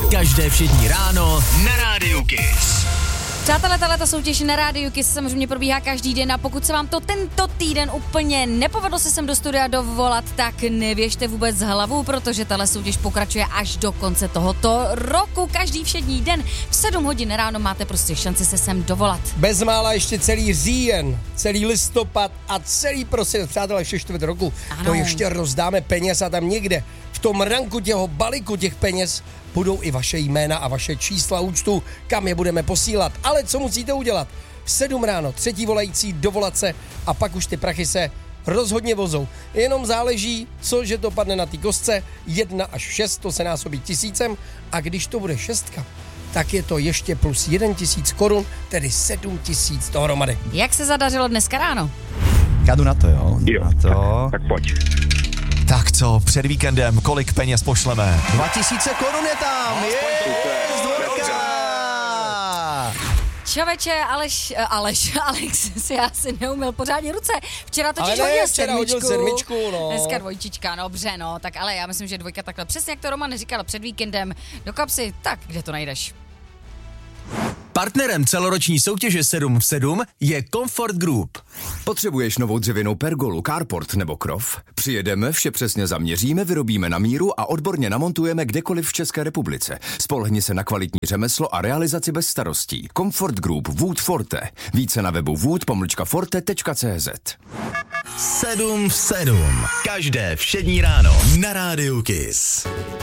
Každé všední ráno na Rádiu Kiss. Přátelé, tato soutěž na Rádiu Kiss samozřejmě probíhá každý den a pokud se vám to tento týden úplně nepovedlo se sem do studia dovolat, tak nevěžte vůbec hlavu, protože tato soutěž pokračuje až do konce tohoto roku. Každý všední den v 7 hodin ráno máte prostě šanci se sem dovolat. Bezmála ještě celý říjen, celý listopad a celý prosinec, přátelé, ještě čtvrt roku. Ano. To ještě rozdáme peněz a tam někde v tom ranku těho balíku těch peněz budou i vaše jména a vaše čísla účtu, kam je budeme posílat. Ale co musíte udělat? V 7 ráno, třetí volající, dovolat se a pak už ty prachy se rozhodně vozou. Jenom záleží, co, že to padne na té kostce, 1 až 6, to se násobí 1000 a když to bude 6, tak je to ještě plus 1000 korun, tedy 7000 dohromady. Jak se zadařilo dneska ráno? Já jdu na to, jo? Jo, Na to. tak pojď. Tak co, před víkendem, kolik peněz pošleme? 2000 korun je tam! Čověče, Alex si asi neuměl pořádně ruce. Včera totiž Ale ne, hodil včera hodil sedmičku, no. Dneska dvojčička, no dobře, no. Tak ale já myslím, že dvojka takhle. Přesně jak to Roman říkal před víkendem do kapsy, tak kde to najdeš? Partnerem celoroční soutěže 7 v 7 je Comfort Group. Potřebuješ novou dřevěnou pergolu, carport nebo krov? Přijedeme, vše přesně zaměříme, vyrobíme na míru a odborně namontujeme kdekoliv v České republice. Spolehni se na kvalitní řemeslo a realizaci bez starostí. Comfort Group Wood Forte. Více na webu wood-forte.cz. 7 v 7. Každé všední ráno na Rádiu Kiss.